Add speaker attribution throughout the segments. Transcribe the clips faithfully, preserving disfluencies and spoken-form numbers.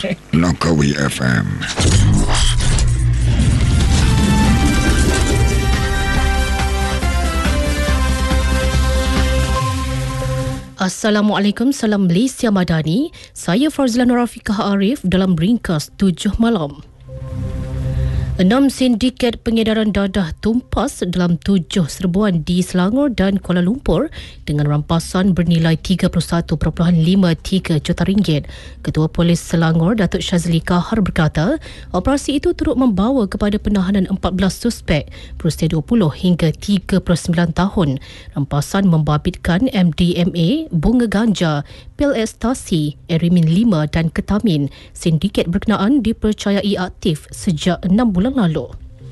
Speaker 1: Langkawi F M.
Speaker 2: Assalamualaikum, salam Malaysia Madani. Saya Farzlan Rafiqah Arif dalam ringkas tujuh malam. Enam sindiket pengedaran dadah tumpas dalam tujuh serbuan di Selangor dan Kuala Lumpur dengan rampasan bernilai tiga puluh satu perpuluhan lima tiga juta ringgit. Ketua Polis Selangor, Datuk Shazli Kahar berkata, operasi itu turut membawa kepada penahanan empat belas suspek berusia dua puluh hingga tiga puluh sembilan tahun. Rampasan membabitkan M D M A, bunga ganja, pil ekstasi, erimin lima dan ketamin. Sindiket berkenaan dipercayai aktif sejak enam bulan lalu.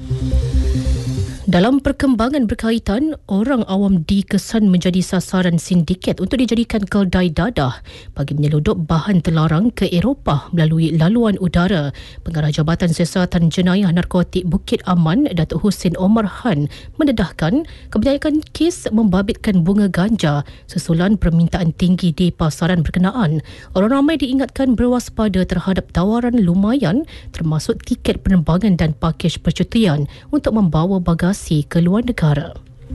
Speaker 2: Dalam perkembangan berkaitan, orang awam dikesan menjadi sasaran sindiket untuk dijadikan keldai dadah bagi menyeludup bahan terlarang ke Eropah melalui laluan udara. Pengarah Jabatan Siasatan Jenayah Narkotik Bukit Aman, Datuk Husin Omar Han, mendedahkan kebanyakan kes membabitkan bunga ganja susulan permintaan tinggi di pasaran berkenaan. Orang ramai diingatkan berwaspada terhadap tawaran lumayan termasuk tiket penerbangan dan pakej percutian untuk membawa bagasi ke luar negara.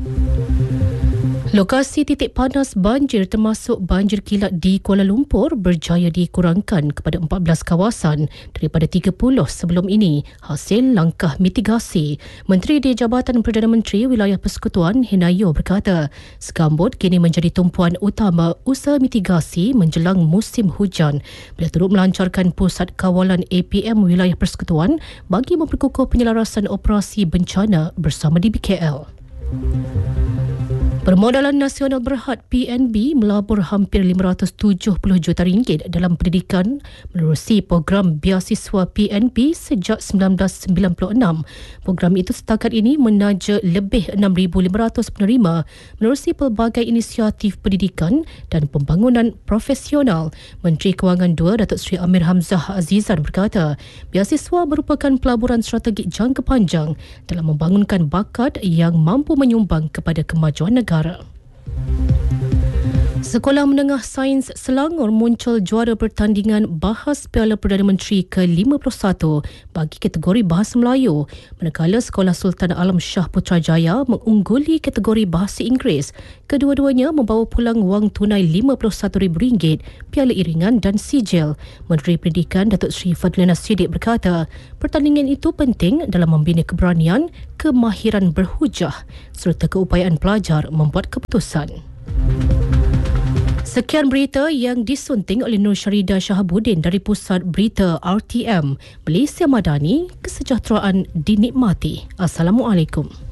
Speaker 2: Lokasi titik panas banjir termasuk banjir kilat di Kuala Lumpur berjaya dikurangkan kepada empat belas kawasan daripada tiga puluh sebelum ini hasil langkah mitigasi. Menteri di Jabatan Perdana Menteri Wilayah Persekutuan Hinayo berkata, segambut kini menjadi tumpuan utama usaha mitigasi menjelang musim hujan bila turut melancarkan pusat kawalan A P M Wilayah Persekutuan bagi memperkukuh penyelarasan operasi bencana bersama D B K L. Permodalan Nasional Berhad P N B melabur hampir lima ratus tujuh puluh juta ringgit dalam pendidikan menerusi program Beasiswa P N B sejak sembilan belas sembilan puluh enam. Program itu setakat ini menaja lebih enam ribu lima ratus penerima menerusi pelbagai inisiatif pendidikan dan pembangunan profesional. Menteri Kewangan dua Datuk Seri Amir Hamzah Azizan berkata, beasiswa merupakan pelaburan strategik jangka panjang dalam membangunkan bakat yang mampu menyumbang kepada kemajuan negara. Sekolah Menengah Sains Selangor muncul juara pertandingan bahas Piala Perdana Menteri ke lima puluh satu bagi kategori Bahasa Melayu, manakala Sekolah Sultan Alam Shah Putrajaya mengungguli kategori Bahasa Inggeris. Kedua-duanya membawa pulang wang tunai lima puluh satu ribu ringgit, piala iringan dan sijil. Menteri Pendidikan Datuk Seri Fadlina Siddiq berkata, pertandingan itu penting dalam membina keberanian, kemahiran berhujah serta keupayaan pelajar membuat keputusan. Sekian berita yang disunting oleh Nur Syarida Shahabuddin dari Pusat Berita R T M. Malaysia Madani, kesejahteraan dinikmati. Assalamualaikum.